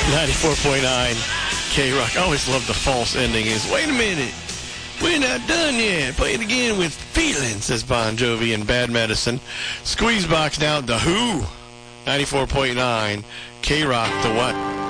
94.9 K-Rock. I always love the false ending is, wait a minute, we're not done yet. Play it again with feeling, says Bon Jovi and Bad Medicine. Squeezebox now, The Who. 94.9 K-Rock, the what?